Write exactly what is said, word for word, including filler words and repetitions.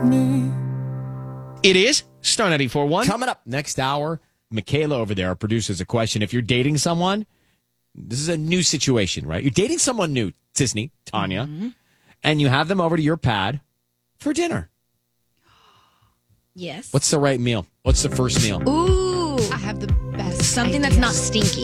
me. It is Star ninety-four point one. Coming up next hour, Michaela over there produces a question. If you're dating someone, this is a new situation, right? You're dating someone new, Sisney, Tanya, mm-hmm. and you have them over to your pad for dinner. Yes. What's the right meal? What's the first meal? Ooh. I have the best Something idea. that's not stinky.